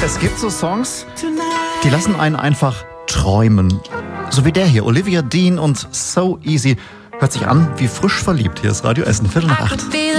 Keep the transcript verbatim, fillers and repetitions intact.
Es gibt so Songs, die lassen einen einfach träumen. So wie der hier, Olivia Dean und So Easy. Hört sich an wie frisch verliebt. Hier ist Radio Essen, Viertel nach acht.